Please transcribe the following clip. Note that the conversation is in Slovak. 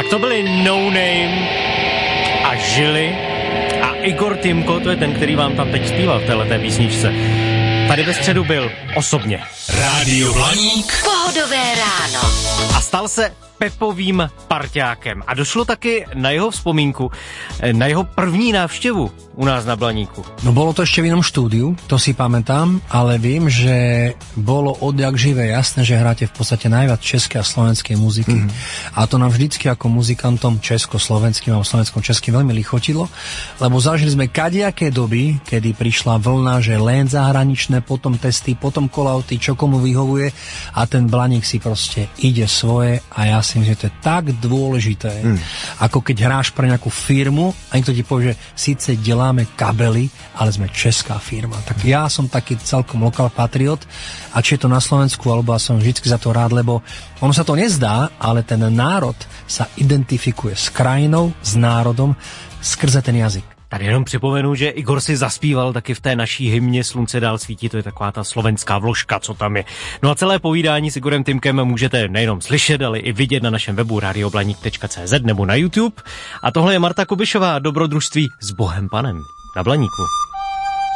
Tak to byli No Name a Žili a Igor Timko, to je ten, který vám tam teď zpíval v téhleté písničce. Tady ve středu byl osobně. Rádio Blaník. Pohodové ráno. A stal se Pepovým parťákem. A došlo taky na jeho vzpomínku, na jeho první návštěvu u nás na Blaníku. No bolo to ešte v inom štúdiu, to si pamätám, ale vím, že bolo odjak živé jasné, že hráte v podstate najviac českej a slovenskej muziky. A to nám vždycky ako muzikantom československým a slovenskom českým veľmi lichotilo, lebo zažili sme kadiaké doby, kedy prišla vlna, že len zahraničné, potom testy, potom kolauty, čo komu vyhovuje a ten Blaník si proste ide svoje a ja si myslím, že to je tak dôležité, ako keď hráš pre nejakú firmu a niekto ti povie, že síce deláme kabely, ale sme česká firma. Tak ja som taký celkom lokal patriot a či je to na Slovensku, alebo ja som vždy za to rád, lebo ono sa to nezdá, ale ten národ sa identifikuje s krajinou, s národom skrze ten jazyk. Tady jenom připomenu, že Igor si zaspíval taky v té naší hymně Slunce dál svítí, to je taková ta slovenská vložka, co tam je. No a celé povídání s Igorem Timkem můžete nejenom slyšet, ale i vidět na našem webu radioblaník.cz nebo na YouTube. A tohle je Marta Kubišová, dobrodružství s Bohem Panem na Blaníku.